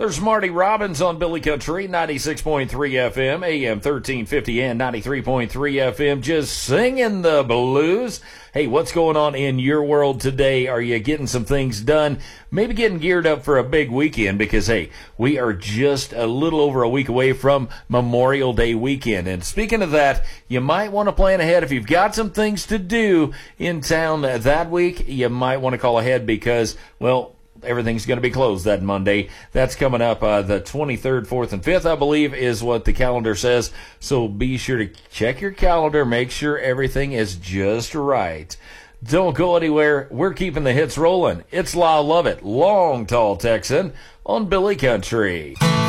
There's Marty Robbins on Billy Country, 96.3 FM, AM 1350 and 93.3 FM, just singing the blues. Hey, what's going on in your world today? Are you getting some things done? Maybe getting geared up for a big weekend because, hey, we are just a little over a week away from Memorial Day weekend. And speaking of that, you might want to plan ahead. If you've got some things to do in town that week, you might want to call ahead because, well, everything's going to be closed that Monday. That's coming up the 23rd, 4th, and 5th, I believe, is what the calendar says. So be sure to check your calendar. Make sure everything is just right. Don't go anywhere. We're keeping the hits rolling. It's La Lovett, Long Tall Texan on Billy Country.